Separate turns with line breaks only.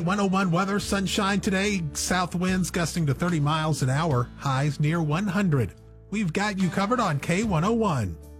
K101 weather, sunshine today, south winds gusting to 30 miles an hour, highs near 100. We've got you covered on K101.